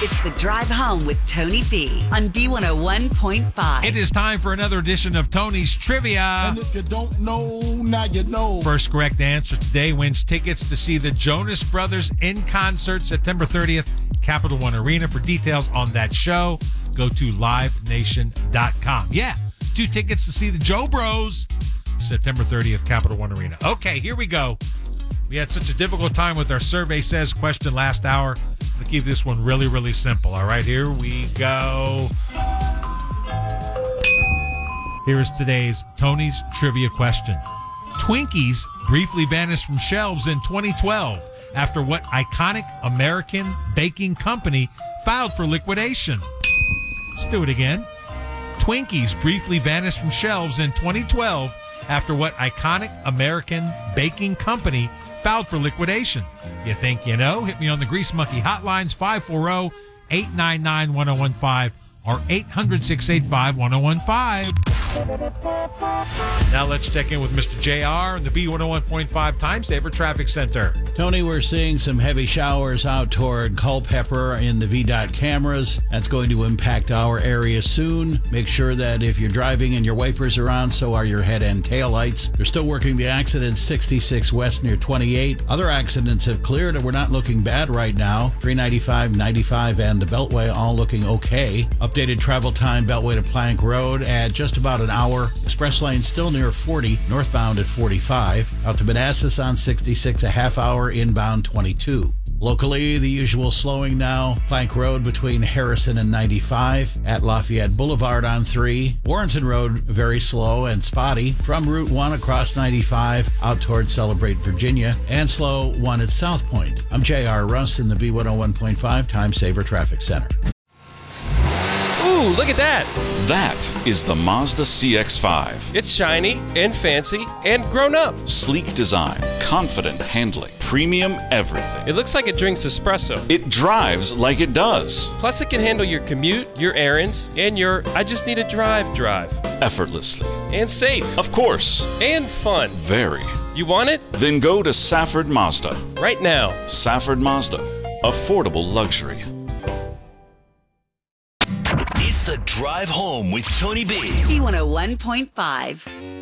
It's the Drive Home with Tony B on B101.5. It is time for another edition of Tony's Trivia. And if you don't know, now you know. First correct answer today wins tickets to see the Jonas Brothers in concert September 30th, Capital One Arena. For details on that show, go to livenation.com. Yeah, 2 tickets to see the Joe Bros September 30th, Capital One Arena. Okay, here we go. We had such a difficult time with our Survey Says question last hour. I'm going to keep this one really, really simple. All right, here we go. Here is today's Tony's Trivia question. Twinkies briefly vanished from shelves in 2012 after what iconic American baking company filed for liquidation? Let's do it again. Twinkies briefly vanished from shelves in 2012 after what iconic American baking company filed for liquidation? You think you know? Hit me on the Grease Monkey hotlines, 540-899-1015 or 800-685-1015. Now let's check in with Mr. JR in the B101.5 Time Saver Traffic Center. Tony, we're seeing some heavy showers out toward Culpeper in the VDOT cameras. That's going to impact our area soon. Make sure that if you're driving and your wipers are on, so are your head and tail lights. They're still working the accident 66 west near 28. Other accidents have cleared and we're not looking bad right now. 395, 95, and the Beltway all looking okay. Updated travel time, Beltway to Plank Road at just about an hour. Express lane still near 40, northbound at 45. Out to Manassas on 66, a half hour, inbound 22. Locally, the usual slowing now. Plank Road between Harrison and 95. At Lafayette Boulevard on 3. Warrenton Road very slow and spotty. From Route 1 across 95 out towards Celebrate, Virginia. And slow 1 at South Point. I'm J.R. Russ in the B101.5 Time Saver Traffic Center. Ooh, look at that. That is the Mazda CX-5. It's shiny and fancy and grown up. Sleek design, confident handling, premium everything. It looks like it drinks espresso. It drives like it does. Plus, it can handle your commute, your errands, and your I just need a drive. Effortlessly. And safe. Of course. And fun. Very. You want it? Then go to Safford Mazda. Right now. Safford Mazda. Affordable luxury. It's the Drive Home with Tony B. B101.5.